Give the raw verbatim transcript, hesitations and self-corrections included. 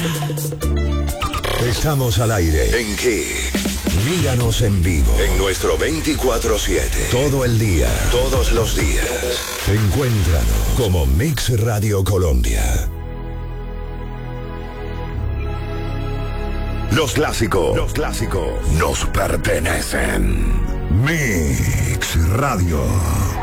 Estamos al aire. ¿En qué? Míranos en vivo. En nuestro veinticuatro siete. Todo el día. Todos los días. Encuéntranos como Mix Radio Colombia. Los clásicos. Los clásicos. Nos pertenecen. Mix Radio.